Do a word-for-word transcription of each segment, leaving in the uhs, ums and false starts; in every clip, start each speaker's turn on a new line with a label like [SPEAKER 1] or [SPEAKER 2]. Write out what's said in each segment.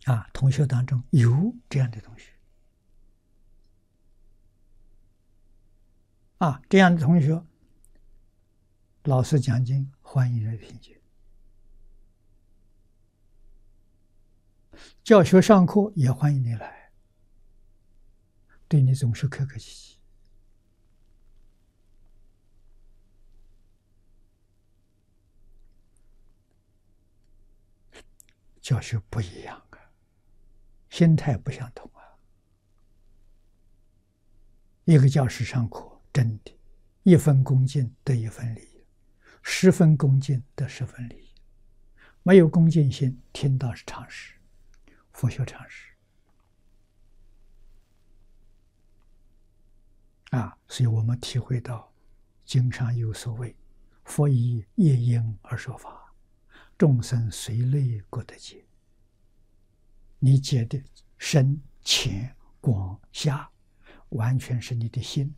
[SPEAKER 1] 啊，同学当中有这样的同学啊，这样的同学，老师讲经欢迎来听经，教学上课也欢迎你来，对你总是客客气气。教学不一样啊，心态不相同啊。一个教师上课，真的，一分恭敬得一分礼，十分恭敬得十分礼。没有恭敬心，听到是常识，佛学常识啊。所以我们体会到，经上有所谓：“佛以业因而说法，众生随类各得解。”你解的深浅广狭，完全是你的心。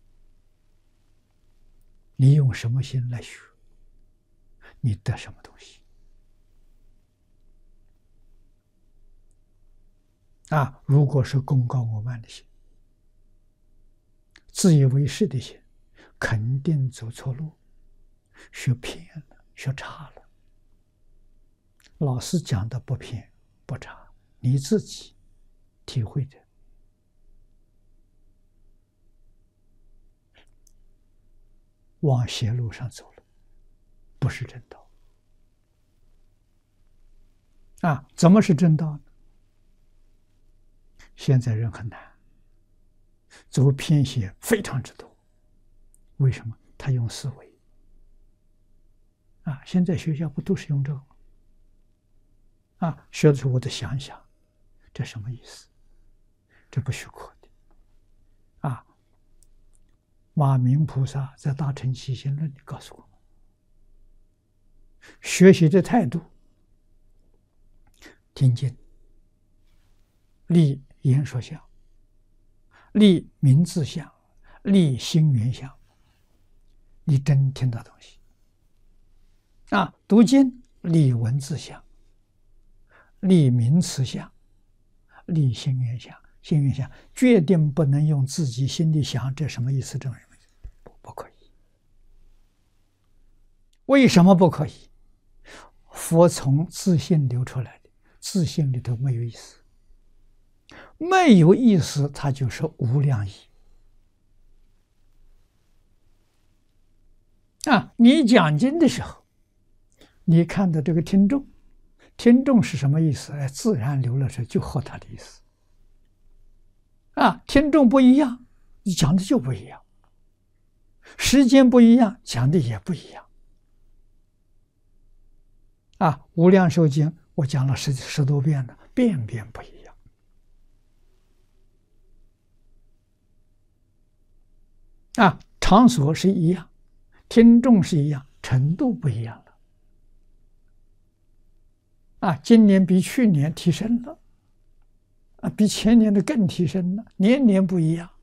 [SPEAKER 1] 你用什么心来学，你得什么东西啊？如果是功高我慢的心，自以为是的心，肯定走错路，学偏了，学差了。老师讲的不偏不差，你自己体会的，往邪路上走了，不是正道啊！怎么是正道呢？现在人很难，走偏邪非常之多。为什么？他用思维啊！现在学校不都是用这个吗？啊，学的时候我得想想，这什么意思？这不许可的啊！马明菩萨在《大乘起信论》里告诉我们，学习的态度，听经，立言说相，立名字相，立心缘相。你真听到东西啊！读经立文字相，立名词相，立心缘相。心缘相决定不能用自己心里想，这什么意思？这什么意思？不，不可以。为什么不可以？佛从自信流出来的，自信里头没有意思，没有意思，它就是无量义啊！你讲经的时候，你看到这个听众，听众是什么意思？哎，自然流了出，就合他的意思啊！听众不一样，你讲的就不一样；时间不一样，讲的也不一样。啊，无量寿经我讲了十十多遍了，遍遍不一样。啊，场所是一样，听众是一样，程度不一样了。啊，今年比去年提升了，啊，比前年的更提升了，年年不一样。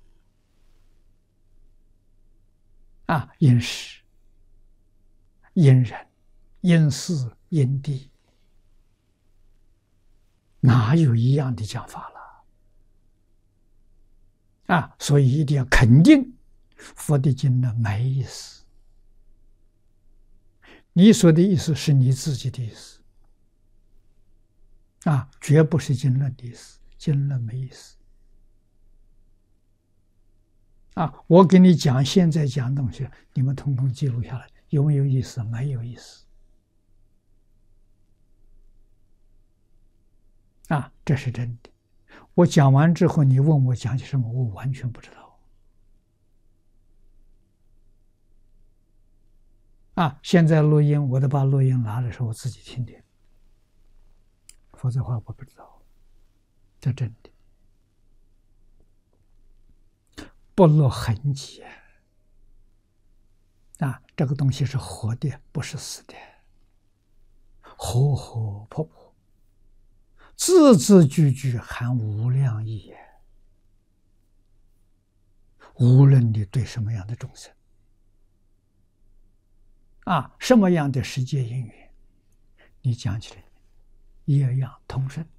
[SPEAKER 1] 啊，因时、因人、因事、因地，哪有一样的讲法了？啊，所以一定要肯定佛的经呢没意思。你说的意思是你自己的意思，啊，绝不是经论的意思，经论没意思。啊，我给你讲，现在讲东西，你们统统记录下来，有没有意思？没有意思。啊，这是真的。我讲完之后，你问我讲些什么，我完全不知道。啊，现在录音，我得把录音拿的时候我自己听听，否则的话我不知道。这真的不落痕迹啊！这个东西是活的，不是死的，活活泼泼，字字句句含无量义，无论你对什么样的众生啊，什么样的世界因缘，你讲起来一样通顺。